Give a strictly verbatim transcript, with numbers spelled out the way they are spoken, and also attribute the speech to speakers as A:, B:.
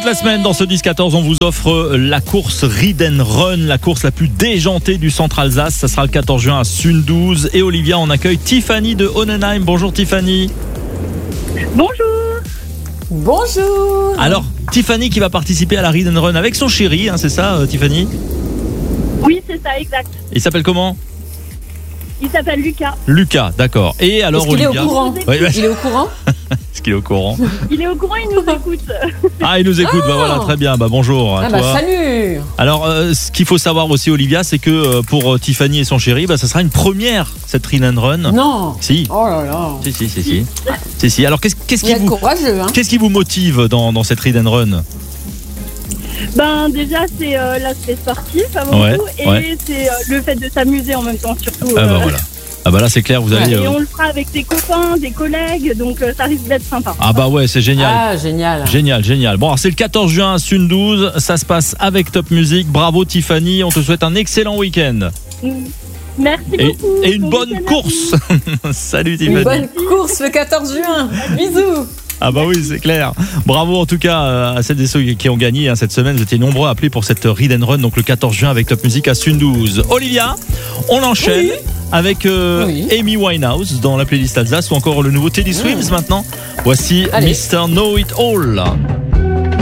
A: Toute la semaine, dans ce dix quatorze, on vous offre la course Ride and Run, la course la plus déjantée du centre Alsace. Ça sera le quatorze juin à Sundouze. Et Olivia, on accueille Tiffany de Honenheim. Bonjour Tiffany.
B: Bonjour.
C: Bonjour.
A: Alors, Tiffany qui va participer à la Ride and Run avec son chéri, hein, c'est ça euh, Tiffany?
B: Oui, c'est ça, exact.
A: Il s'appelle comment?
B: Il s'appelle Lucas.
A: Lucas, d'accord. Et alors
C: Est-ce qu'il
A: Olivia?
C: est au courant?
A: Oui, bah,
C: Il est au courant?
A: est-ce qu'il est au courant?
B: Il est au courant, il nous écoute.
A: Ah, il nous écoute, bah voilà, très bien, bah bonjour à
C: Ah
A: toi.
C: bah salut.
A: Alors, euh, ce qu'il faut savoir aussi, Olivia, c'est que euh, pour euh, Tiffany et son chéri, bah, ça sera une première, cette Ride and Run.
C: Non.
A: Si.
C: Oh là là.
A: Si, si, si, si. si, si. Alors, qu'est-ce, qu'est-ce,
C: Vous
A: qui
C: êtes
A: vous,
C: courageux, hein?
A: qu'est-ce qui vous motive dans, dans cette Ride and Run?
B: Ben déjà, c'est euh, l'aspect sportif avant
A: Ouais,
B: tout, et
A: ouais.
B: c'est euh, le fait de s'amuser en même temps, surtout.
A: Ah bah
B: euh,
A: voilà. Ah bah là, c'est clair, vous allez...
B: Et
A: euh,
B: on le fera avec des copains, des collègues, donc euh, ça risque d'être sympa.
A: Ah bah ouais, c'est génial.
C: Ah, génial.
A: Génial, génial. Bon, alors c'est le quatorze juin à Sundouze, ça se passe avec Top Music. Bravo Tiffany, on te souhaite un excellent week-end.
B: Merci
A: Et,
B: beaucoup.
A: et une
B: Bon
A: bonne
B: week-end à
A: course. Salut Tiffany.
C: Une bonne course le quatorze juin. Bisous.
A: Ah bah oui, c'est clair. Bravo en tout cas euh, à celles et ceux qui ont gagné hein, cette semaine. Vous étiez nombreux à appeler pour cette Ride and Run, donc le quatorze juin avec Top Music à Sundouze. Olivia, on enchaîne
C: Oui.
A: avec euh,
C: Oui.
A: Amy Winehouse dans la playlist Alsace ou encore le nouveau Teddy Swims maintenant. Voici
C: Allez.
A: mister Know It All.